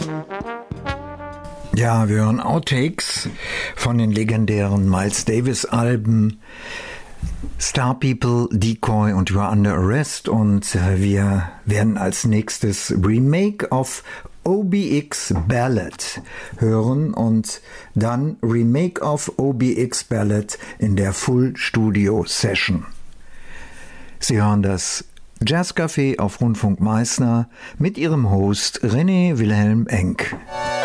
Ja, wir hören Outtakes von den legendären Miles Davis Alben Star People, Decoy und You Are Under Arrest, und wir werden als nächstes Remake of OBX Ballad hören und dann Remake of OBX Ballad in der Full Studio Session. Sie hören das Jazzcafé auf Rundfunk Meißner mit ihrem Host René Wilhelm Enck.